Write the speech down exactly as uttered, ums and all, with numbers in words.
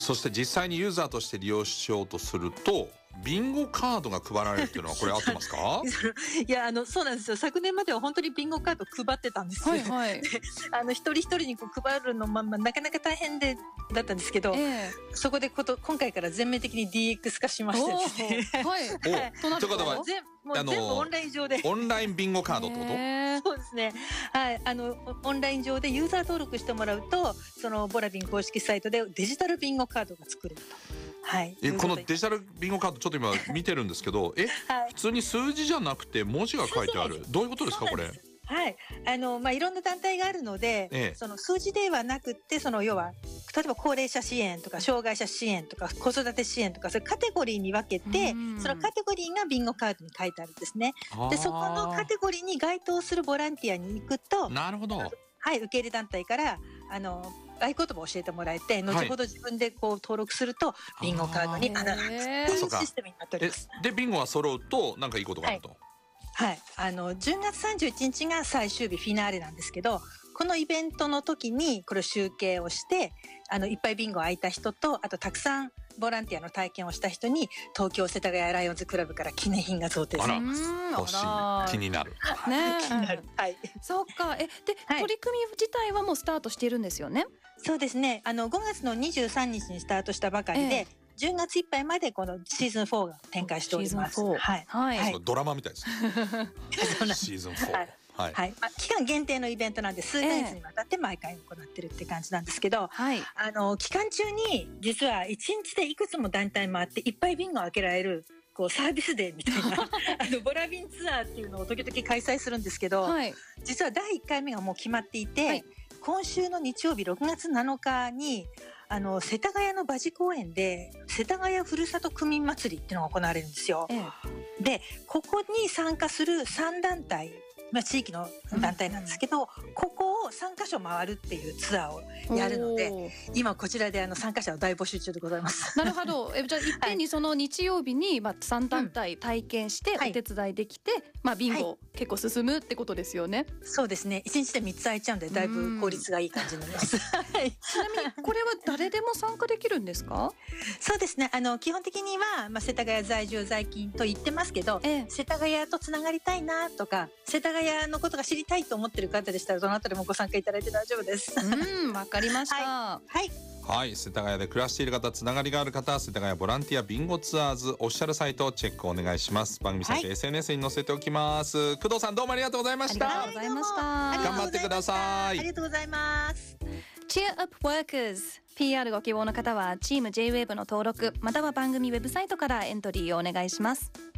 そして実際にユーザーとして利用しようとするとビンゴカードが配られるっていうのはこれ合ってますか？ いやあのそうなんですよ。昨年までは本当にビンゴカード配ってたんですよ、 はいはい、 であの一人一人にこう配るのままなかなか大変でだったんですけど、えー、そこでこと今回から全面的に ディーエックス 化しましてですね。 はい。 となると全もう全部オンライン上でオンラインビンゴカードってこと？ えー、そうですね。はい、あのオンライン上でユーザー登録してもらうとそのボラビン公式サイトでデジタルビンゴカードが作れると。はい、 えこのデジタルビンゴカードちょっと今見てるんですけどえ、はい、普通に数字じゃなくて文字が書いてある。どういうことですかこれ？ はい、あのまあいろんな団体があるので、ええ、その数字ではなくてその要は例えば高齢者支援とか障害者支援とか子育て支援とかそういうカテゴリーに分けてそのカテゴリーがビンゴカードに書いてあるんですね。でそこのカテゴリーに該当するボランティアに行くとなるほど、 はい、受け入れ団体からあの合言葉を教えてもらえて後ほど自分でこう登録するとビンゴカードに穴が開くっていうシステムになっております。 でビンゴが揃うと何かいいことがあると、 はいはい、あのじゅうがつさんじゅういちにちが最終日フィナーレなんですけどこのイベントの時にこれを集計をしてあのいっぱいビンゴ空いた人とあとたくさんボランティアの体験をした人に東京世田谷ライオンズクラブから記念品が贈呈されます。 欲しい気になる、 ね、 気になる、はい、 そうか。えで、はい、取り組み自体はもうスタートしているんですよね？ そうですね。あのごがつのにじゅうさんにちにスタートしたばかりで、ええじゅうがついっぱいまでこのシーズンフォーが展開しております。 はいはいはい、ドラマみたいですね。シーズンフォー、はいはいはい、まあ、期間限定のイベントなんで数ヶ月にわたって毎回行ってるって感じなんですけど、はい、あの期間中に実はいちにちでいくつも団体回っていっぱいビンゴを開けられるこうサービスデーみたいなあのボラビンツアーっていうのを時々開催するんですけど、はい、実はだいいっかいめがもう決まっていて、はい、今週の日曜日ろくがつなのかにあの世田谷の馬事公園で世田谷ふるさと区民祭りっていうのが行われるんですよ、ええ、でここに参加するさんだんたい、まあ、地域の団体なんですけど、うん、ここをさんかしょ回るっていうツアーをやるので今こちらであの参加者を大募集中でございます。 なるほど。えじゃあいっぺんにその日曜日にまあさんだんたい体験してお手伝いできて、うんまあ、ビンゴ結構進むってことですよね、はい、 そうですね。いちにちでみっつ空いちゃうんでだいぶ効率がいい感じになります。 ちなみにこれは誰でも参加できるんですか？ そうですね。あの基本的には、まあ、世田谷在住在勤と言ってますけど、ええ、世田谷とつながりたいなとか世田谷のことが知りたいと思ってる方でしたらどなたでもご参加いただいて大丈夫です。 うん、わかりました。 はい、はいはい、世田谷で暮らしている方つながりがある方世田谷ボランティアビンゴツアーズオフィシャルサイトをチェックお願いします。番組サイト、はい、エスエヌエス に載せておきます。工藤さんどうもありがとうございました。 ありがとうございました。 頑張ってください。 ありがとうございます。 Cheer Up Workers ピーアール ご希望の方はチーム J-ウェーブ の登録または番組ウェブサイトからエントリーをお願いします。